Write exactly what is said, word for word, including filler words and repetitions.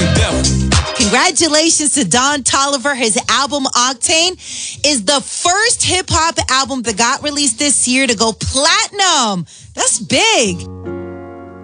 Congratulations to Don Toliver. His album Octane is the first hip hop album that got released this year to go platinum. That's big.